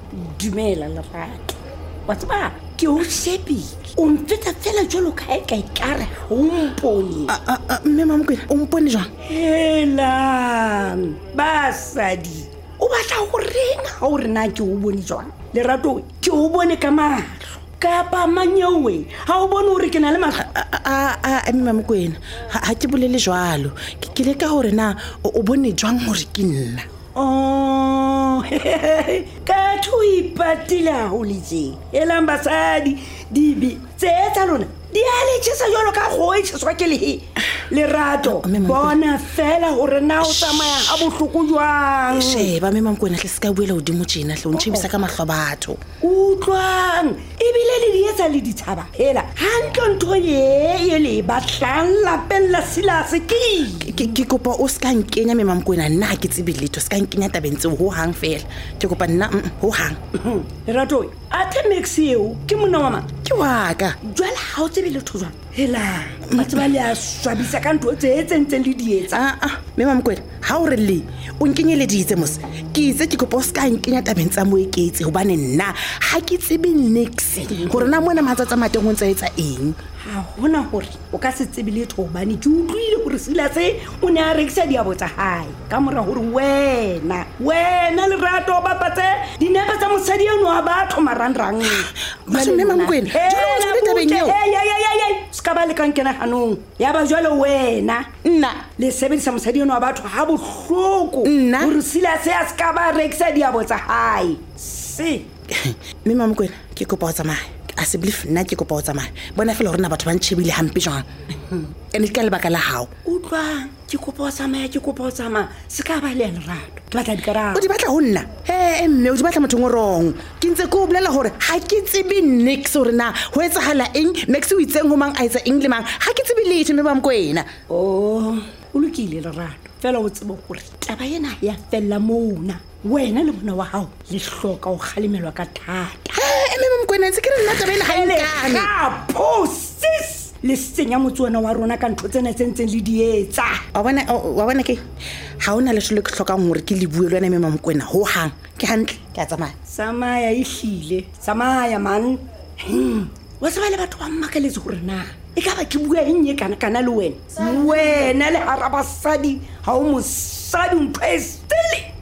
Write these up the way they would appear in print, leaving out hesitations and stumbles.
dumela Lerato wa tseba ke o shebile o mfeta fela jalo ka e kare o mpone mme Mamkwena o mpone jwang helang basadi o batla go renga ha o rena ke o bone jwang Lerato ke o bone ka mahlo kapa manyewe ha o bone hore ke na le mahlo mme Mamkwena ha ke bolele jwalo ke le ka hore na o bone jwang hore ke nna ka thuipatila ho letse elang basadi dibi tsetsa lona di ale tshisa jolo ka go itswa ke le Lerato bona fela hore na o tsamaya a bohloko jwang sheba mme Mamkwena hle ska buela o dimo tjena hle o ntshebisa ka mahlo batho utlwang ebile le di etsa le ditshaba hela hantle ntho ye le batlang lapeng la Silase ke kopa o ska nkenya mme Mamkwena nna ke tsebe letho ska nkenya tabentse ho hang fela ke kopa nna ho hang Lerato a temexeo ke mona wa mang ke wa ka jwala ha o tsebe letho jwang hela batho ba le a swabisa ka ntho tse ntseng le di etsa mme Mamkwena ha o re le o nkenyeleditse mos ke itse ke kopa o ska nkenya tabentsa mo eketse hobane nna ha ke tsebe nix hore na mona matsatsa mateng ho ntse etsa eng ha hona hore o ka se tsebe letho bane ke utlwile hore Silase o ne a rekisa diabo tsa hae ka mora hore wena Lerato ba patse dinepe tsa mosadi eno wa batho marangrang ba se mme Mamkwena jwale o tsebe tabeng eo ska ba le ka nkena hanong ya ba jwale wena nna le sebedisa mosadi eno wa batho ha bohloko nna hore Silase a ska ba rekisa diabo tsa hae se mme Mamkwena ke kopa o tsamaya a se believe nna ke kopa o tsamaya bona fela hore na batho ba ntshebile hampe jwang ene ka lebaka la hao utlwang ke kopa o tsamaya se ka ba le Lerato ke batla dikarabo o di batla ho nna mme o di batla motho ngorong ke ntse ko bolela hore ha ke tsebe nix hore na ho etsahala eng max o itseng ho mang a etsa eng le mang ha ke tsebe letho mme Mamkwena o lokile Lerato fela o tsebe gore taba ena ya fella mona wena le mona wa hao le hloka o khalemelwa ka thata mme Mamkwena ntse ke re nna taba ena ha e nkane posis le senya motsuwana wa rona ka ntho tsena tsentseng le di etsa wa bona ke ha ona le shole ke hlokang hore ke le bue le wena mme Mamkwena ho hang ke hantle ke a tsamaya ihlile tsamaya man wa tsaba le batho ba mmakeletse hore na e ka ba ke bua eng ye kana le wena le harabasadi ha o mosadi mpestele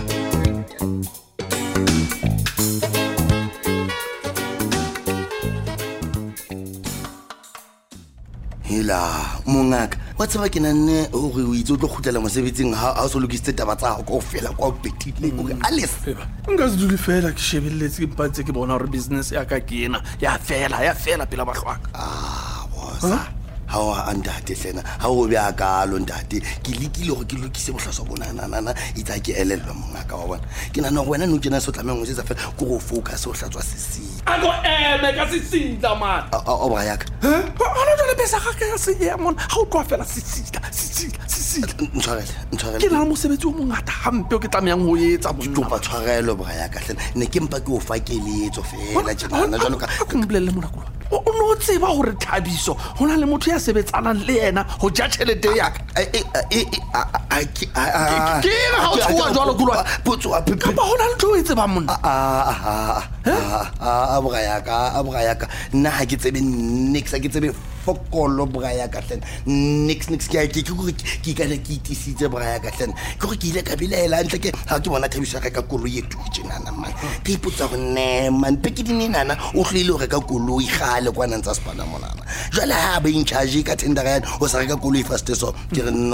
hela mongaka wa tsaba ke nanne hore o itse o tlo khutlela mosebetsing ha o so lokisitse taba tsa go kaofela kwa o betile gore Alice nka se dule fela ke shebelletse ke mpatse ke bona hore business ya ka ke ena ya fela pela bahlwaka bosa ha o andate hlena ha o be a kalo ndate ke lekile gore ke lokise bohlaswa bona itsa ke elelwa mongaka wa bona ke nana go wena no kena so tlameng go setsa fela go focus o hlatswa sisi ako eme ka sisita man o ba yaka ana jole besa ga ka se ya mona ha o tloa fela sisita ntshwarele ke na mosebetsi o mongata hampe o ke tlameyang ho etsa monna ba tshwarelo ba yaka hlena ne ke mpa ke o fa keletso fela tjena jalo ka kumblele mona kulo o no tseba hore Thabiso hona le motho ya sebetsanang le yena ho ja tšhelete ya ka ke ha o tshwa jwalo kulwa potso ba hona le ntho e tseba monna aboga yaka nna ha ke tsebe nix ha ke tsebe fokolo braya ka hlena nix ke a ke ikana ke itisitse braya ka hlena ke gore ke ile ka bilela ntle ke ha ke bona Thabiso ka koloi e tšenana man ke ipotsa go man pe ke dinenana o hlile hore ka koloi gale kwana ntsa sepana monana jwale ha ba in charge ka tender o sa reka koloi fast so ke re